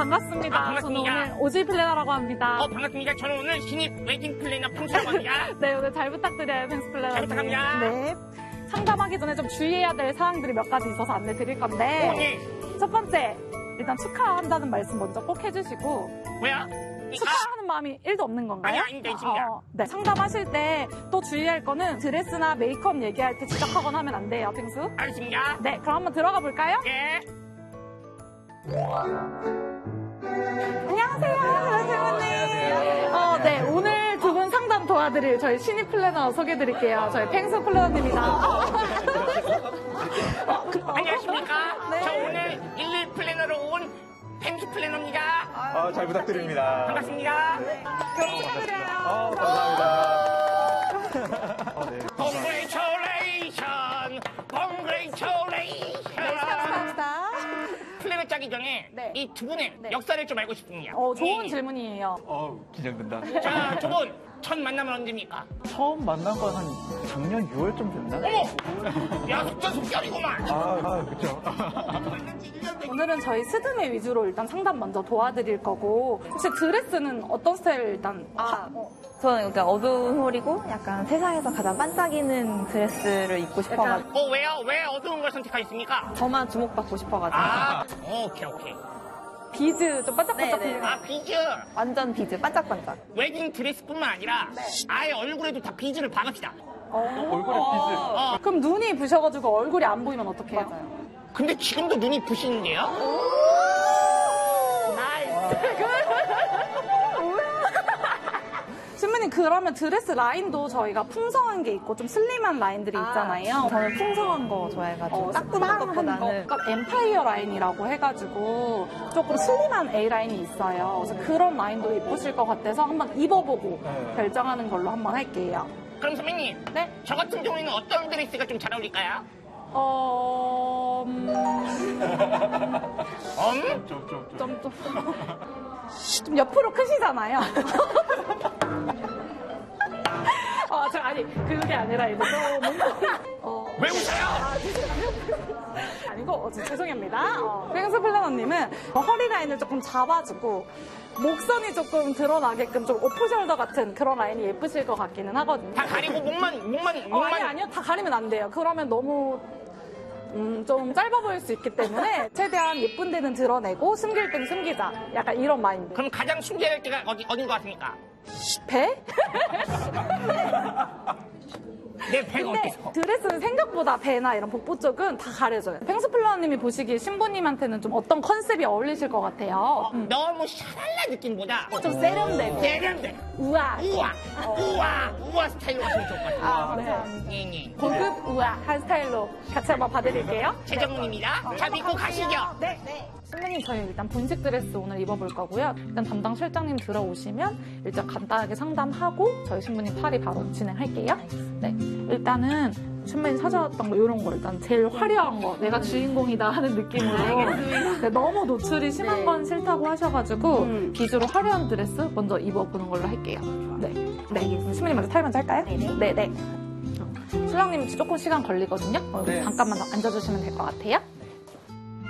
반갑습니다. 반갑습니다. 저는 오늘 오지 플래너라고 합니다. 반갑습니다. 저는 오늘 신입 웨딩 플래너 펭수라고 합니다. 네, 오늘 잘 부탁드려요, 펭수 플래너. 잘 부탁합니다. 네. 상담하기 전에 좀 주의해야 될 사항들이 몇 가지 있어서 안내 드릴 건데. 네. 첫 번째, 일단 축하한다는 말씀 먼저 꼭 해주시고. 뭐야? 축하하는 마음이 1도 없는 건가요? 아니요, 아닙니다, 있습니다. 네, 상담하실 때 또 주의할 거는 드레스나 메이크업 얘기할 때 지적하거나 하면 안 돼요, 펭수. 알겠습니다. 네, 그럼 한번 들어가 볼까요? 예. 안녕하세요, 선생님. 네, 오늘 두 분 상담 도와드릴 저희 신입 플래너 소개드릴게요. 저희 펭수 플래너입니다. 안녕하십니까? 네. 저 오늘 11 플래너로 온 펭수 플래너입니다. 잘 부탁드립니다. 반갑습니다. 결혼 축하드려요. 감사합니다. 네. Congratulations! 감사합니다. 플래너 짜기 전에 네. 이 두 분의 네. 역사를 좀 알고 싶습니다. 좋은 예. 질문이에요. 긴장된다. 자, 두 분 첫 만남은 언제입니까? 처음 만난 건 한 작년 6월쯤 됐나? 어머! 야, 속전속결이구만! 그쵸. 오늘은 저희 스드메 위주로 일단 상담 먼저 도와드릴 거고, 혹시 드레스는 어떤 스타일 일단? 저는 그러니까 어두운 홀이고 약간 세상에서 가장 반짝이는 드레스를 입고 싶어가지고 왜요? 왜 어두운 걸 선택하셨습니까? 저만 주목받고 싶어가지고 오케이. 비즈 좀 반짝반짝. 네, 네. 비즈! 완전 비즈 반짝반짝. 웨딩 드레스뿐만 아니라 아예 얼굴에도 다 비즈를 박읍시다. 얼굴에 비즈. 그럼 눈이 부셔가지고 얼굴이 안 보이면 어떡해요? 맞아요. 근데 지금도 눈이 부시는데요? 신부님, 그러면 드레스 라인도 저희가 풍성한 게 있고 좀 슬림한 라인들이 있잖아요. 저는 풍성한 거 좋아해가지고 따끔한 것보다는 그러니까 엠파이어 라인이라고 해가지고 조금 슬림한 A 라인이 있어요. 그래서 그런 라인도 예쁘실 것 같아서 한번 입어보고 결정하는 걸로 한번 할게요. 그럼 선배님, 네? 저 같은 경우에는 어떤 드레스가 좀 잘 어울릴까요? 좀 옆으로 크시잖아요. 아니, 그게 아니라 이제 왜 웃어요? 아니고, 죄송합니다. 펭수 플래너님은 허리 라인을 조금 잡아주고, 목선이 조금 드러나게끔 좀 오프숄더 같은 그런 라인이 예쁘실 것 같기는 하거든요. 다 가리고 목만. 아니요. 다 가리면 안 돼요. 그러면 너무 좀 짧아 보일 수 있기 때문에 최대한 예쁜 데는 드러내고 숨길 땐 숨기자. 약간 이런 마인드. 그럼 가장 숨겨야 할 때가 어딘 것 같습니까? 배? 내 배가 근데 어때서? 드레스는 생각보다 배나 이런 복부 쪽은 다 가려져요. 펭수 플래너님이 보시기에 신부님한테는 좀 어떤 컨셉이 어울리실 것 같아요? 너무 샤랄라 느낌보다 좀 세련되고 세련돼. 우아. 우아 스타일로 가시면 좋을 것 같아요. 네. 예. 고급 우아한 스타일로 같이 한번 봐드릴게요. 최정문입니다. 자, 믿고 가시죠. 네. 선생님, 저희 일단 본식 드레스 오늘 입어볼 거고요. 일단 담당 실장님 들어오시면 일단 간단하게 상담하고 저희 신부님 파리 바로 진행할게요. 네. 일단은 신부님 사줘왔던 거 이런 거 일단 제일 화려한 거 내가 주인공이다 하는 느낌으로 네, 너무 노출이 심한 건 싫다고 하셔가지고 비주로 화려한 드레스 먼저 입어보는 걸로 할게요. 네. 신부님 먼저 탈 먼저 할까요? 네. 신랑님 조금 시간 걸리거든요. 잠깐만 더 앉아주시면 될 것 같아요.